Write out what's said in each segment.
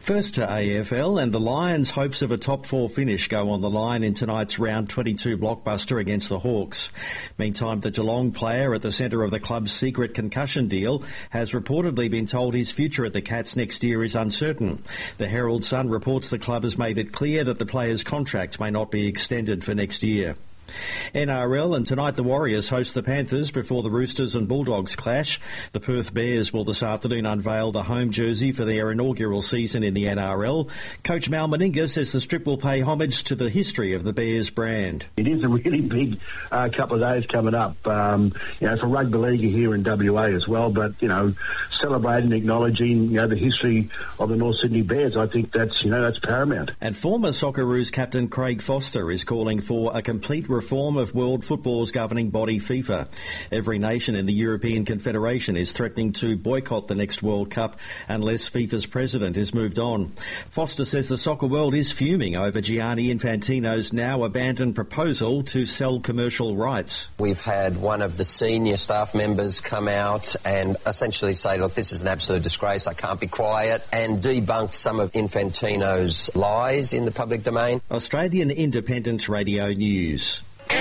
First to AFL, and the Lions' hopes of a top four finish go on the line in tonight's round 22 blockbuster against the Hawks. Meantime, the Geelong player at the centre of the club's secret concussion deal has reportedly been told his future at the Cats next year is uncertain. The Herald Sun reports the club has made it clear that the player's contract may not be extended for next year. NRL, and tonight the Warriors host the Panthers before the Roosters and Bulldogs clash. The Perth Bears will this afternoon unveil the home jersey for their inaugural season in the NRL. Coach Mal Meninga says the Strip will pay homage to the history of the Bears brand. It is a really big couple of days coming up, for rugby league here in WA as well, but, celebrating, acknowledging, the history of the North Sydney Bears. I think that's paramount. And former Socceroos captain Craig Foster is calling for a complete reform of world football's governing body FIFA. Every nation in the European Confederation is threatening to boycott the next World Cup unless FIFA's president is moved on. Foster says the soccer world is fuming over Gianni Infantino's now abandoned proposal to sell commercial rights. We've had one of the senior staff members come out and essentially say, look, this is an absolute disgrace, I can't be quiet, and debunked some of Infantino's lies in the public domain. Australian Independent Radio News.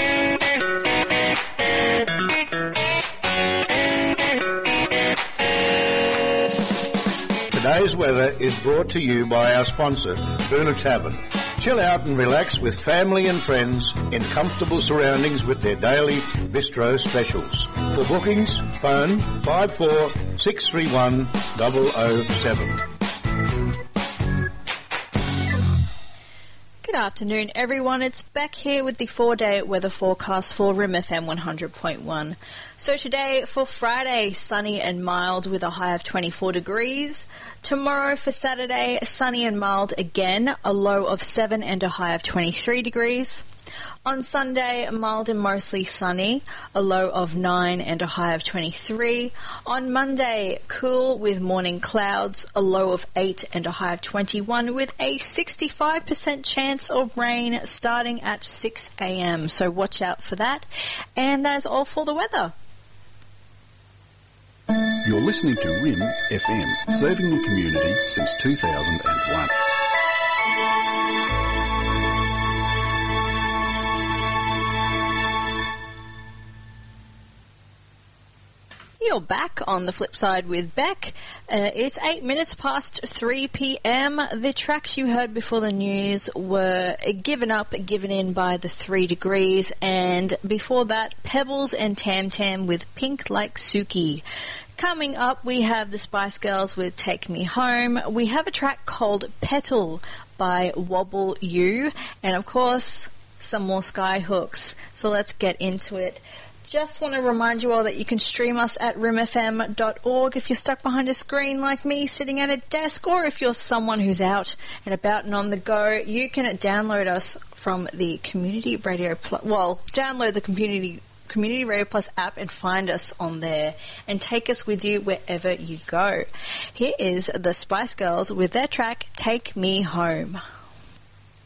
Today's weather is brought to you by our sponsor, Boona Tavern. Chill out and relax with family and friends in comfortable surroundings with their daily bistro specials. For bookings, phone 54 631 007. Good afternoon, everyone. It's Beck here with the 4-day weather forecast for Rim FM 100.1. So today, for Friday, sunny and mild with a high of 24 degrees. Tomorrow for Saturday, sunny and mild again, a low of 7 and a high of 23 degrees. On Sunday, mild and mostly sunny, a low of 9 and a high of 23. On Monday, cool with morning clouds, a low of 8 and a high of 21, with a 65% chance of rain starting at 6 a.m. So watch out for that. And that's all for the weather. You're listening to Rim FM, serving the community since 2001. You're back on the flip side with Beck. It's 8 minutes past 3 p.m. The tracks you heard before the news were given in by the 3 Degrees, and before that, Pebbles and Tam Tam with Pink Like Suki. Coming up, we have the Spice Girls with Take Me Home. We have a track called Petal by Wobble You, and of course, some more Skyhooks. So let's get into it. Just want to remind you all that you can stream us at rimfm.org if you're stuck behind a screen like me sitting at a desk, or if you're someone who's out and about and on the go, you can download us from the Community Radio download the Community Radio Plus app and find us on there and take us with you wherever you go. Here is the Spice Girls with their track Take Me Home.